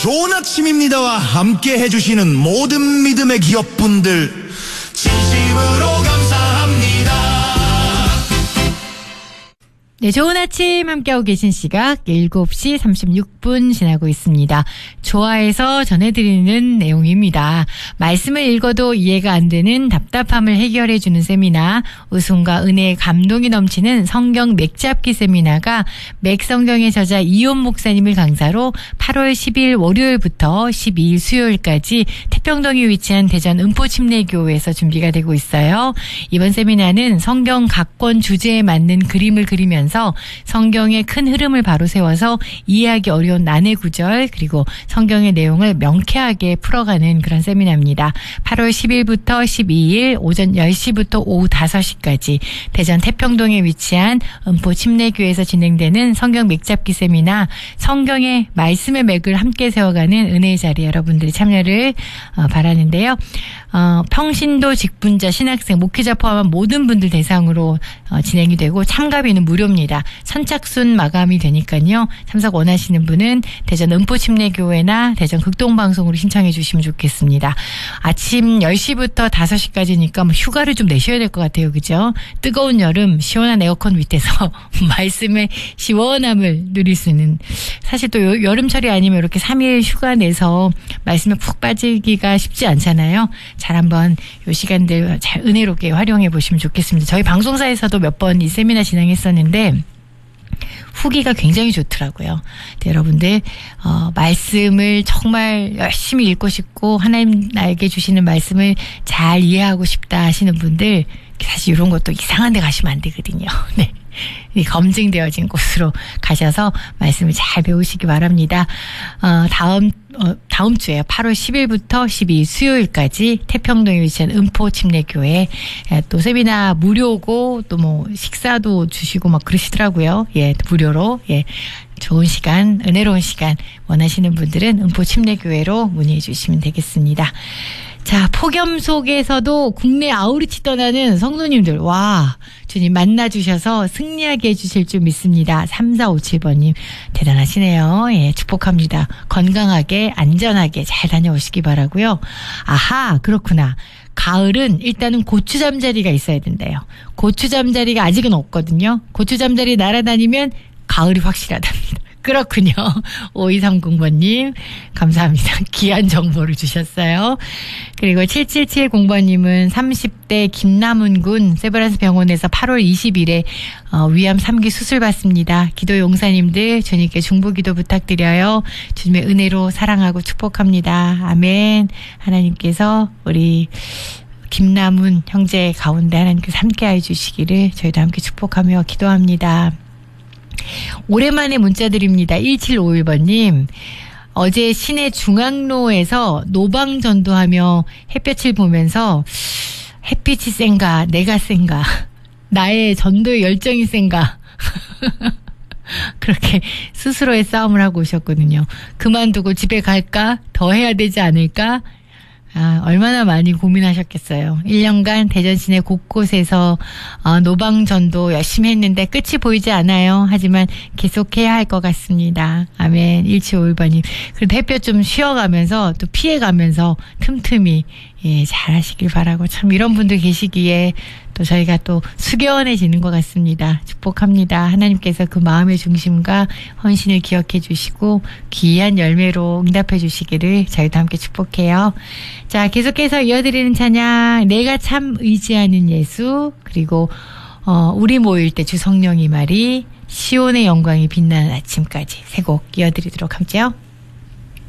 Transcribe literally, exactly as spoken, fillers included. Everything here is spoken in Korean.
좋은 아침입니다와 함께 해주시는 모든 믿음의 기업분들 진심으로 감사합니다. 네, 좋은 아침 함께하고 계신 시각 일곱 시 삼십육 분 지나고 있습니다. 좋아해서 전해드리는 내용입니다. 말씀을 읽어도 이해가 안 되는 답답함을 해결해주는 세미나, 웃음과 은혜의 감동이 넘치는 성경 맥잡기 세미나가 맥성경의 저자 이온 목사님을 강사로 팔월 십일 월요일부터 십이일 수요일까지 태평동에 위치한 대전 음포침례교회에서 준비가 되고 있어요. 이번 세미나는 성경 각 권 주제에 맞는 그림을 그리면서 성경의 큰 흐름을 바로 세워서 이해하기 어려운 난해 구절 그리고 성경의 내용을 명쾌하게 풀어가는 그런 세미나입니다. 팔월 십일부터 십이일 오전 열 시부터 오후 다섯 시까지 대전 태평동에 위치한 음포침례교회에서 진행되는 성경 맥잡기 세미나, 성경의 말씀의 맥을 함께 세워가는 은혜의 자리 여러분들이 참여를 어, 바라는데요. 어, 평신도 직분자, 신학생, 목회자 포함한 모든 분들 대상으로 어, 진행이 되고 참가비는 무료입니다. 선착순 마감이 되니까요. 참석 원하시는 분은 대전 음포침례교회나 대전 극동방송으로 신청해 주시면 좋겠습니다. 아침 열 시부터 다섯 시까지니까 뭐 휴가를 좀 내셔야 될 것 같아요. 그죠? 뜨거운 여름 시원한 에어컨 밑에서 말씀의 시원함을 누릴 수 있는, 사실 또 요, 여름철이 아니면 이렇게 삼 일 휴가 내서 말씀에 푹 빠지기가 쉽지 않잖아요. 잘 한번 요 시간들 잘 은혜롭게 활용해 보시면 좋겠습니다. 저희 방송사에서도 몇 번 이 세미나 진행했었는데 후기가 굉장히 좋더라고요. 여러분들 어, 말씀을 정말 열심히 읽고 싶고 하나님 나에게 주시는 말씀을 잘 이해하고 싶다 하시는 분들, 사실 이런 것도 이상한 데 가시면 안 되거든요. 네. 검증되어진 곳으로 가셔서 말씀을 잘 배우시기 바랍니다. 어, 다음 어, 다음 주에 팔월 십일부터 십이일 수요일까지 태평동에 위치한 음포침례교회, 예, 또 세미나 무료고 또 뭐 식사도 주시고 막 그러시더라고요. 예, 무료로. 예. 좋은 시간, 은혜로운 시간 원하시는 분들은 음포침례교회로 문의해 주시면 되겠습니다. 자, 폭염 속에서도 국내 아우리치 떠나는 성도님들, 와, 주님 만나주셔서 승리하게 해주실 줄 믿습니다. 삼사오칠 번님 대단하시네요. 예, 축복합니다. 건강하게 안전하게 잘 다녀오시기 바라고요. 아하, 그렇구나. 가을은 일단은 고추 잠자리가 있어야 된대요. 고추 잠자리가 아직은 없거든요. 고추 잠자리 날아다니면 가을이 확실하답니다. 그렇군요. 오이삼공 번님 감사합니다. 귀한 정보를 주셨어요. 그리고 칠칠칠공 번님은 삼십 대 김남훈군 세브란스 병원에서 팔월 이십일에 어, 위암 삼 기 수술 받습니다. 기도 용사님들 주님께 중보기도 부탁드려요. 주님의 은혜로 사랑하고 축복합니다. 아멘. 하나님께서 우리 김남훈 형제 가운데 하나님께서 함께해 주시기를 저희도 함께 축복하며 기도합니다. 오랜만에 문자 드립니다. 일칠오일 번님. 어제 시내 중앙로에서 노방전도하며 햇볕을 보면서 햇빛이 센가 내가 센가 나의 전도의 열정이 센가 그렇게 스스로의 싸움을 하고 오셨거든요. 그만두고 집에 갈까? 더 해야 되지 않을까? 아, 얼마나 많이 고민하셨겠어요. 일 년간 대전 시내 곳곳에서 어, 노방전도 열심히 했는데 끝이 보이지 않아요. 하지만 계속해야 할 것 같습니다. 아멘. 일칠오일 번님. 그래도 햇볕 좀 쉬어가면서 또 피해가면서 틈틈이 예, 잘 하시길 바라고, 참 이런 분들 계시기에 또 저희가 또 수견해지는 것 같습니다. 축복합니다. 하나님께서 그 마음의 중심과 헌신을 기억해 주시고 귀한 열매로 응답해 주시기를 저희도 함께 축복해요. 자, 계속해서 이어드리는 찬양, 내가 참 의지하는 예수, 그리고 어, 우리 모일 때 주 성령이 말이, 시온의 영광이 빛나는 아침까지 세 곡 이어드리도록 하죠.